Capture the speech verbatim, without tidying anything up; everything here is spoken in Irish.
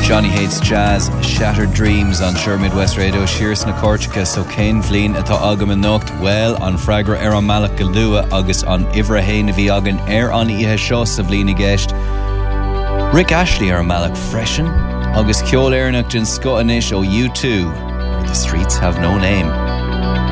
Johnny Hates Jazz, Shattered Dreams on Sure Midwest Radio, Shears na Cortica, so Cain Flin atá agam an nocht, well on Fragra ar an Malach Galdua agus on Ivra Hain vi agan ar an ihe seo sa bblina gist. Rick Ashley ar an Malach freshen, agus Ceol Airnach jin Scotanish o U two, where the streets have no name.